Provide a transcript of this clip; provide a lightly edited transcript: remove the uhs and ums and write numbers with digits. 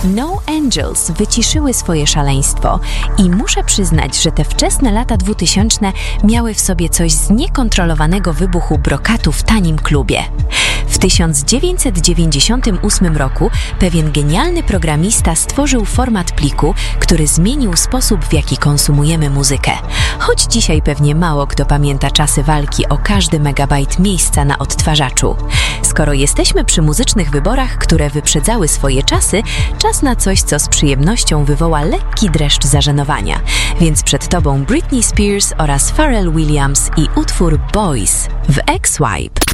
No Angels wyciszyły swoje szaleństwo i muszę przyznać, że te wczesne lata 2000 miały w sobie coś z niekontrolowanego wybuchu brokatu w tanim klubie. W 1998 roku pewien genialny programista stworzył format pliku, który zmienił sposób, w jaki konsumujemy muzykę. Choć dzisiaj pewnie mało kto pamięta czasy walki o każdy megabajt miejsca na odtwarzaczu. Skoro jesteśmy przy muzycznych wyborach, które wyprzedzały swoje czasy, czas na coś, co z przyjemnością wywoła lekki dreszcz zażenowania. Więc przed Tobą Britney Spears oraz Pharrell Williams i utwór Boys w X-Wipe.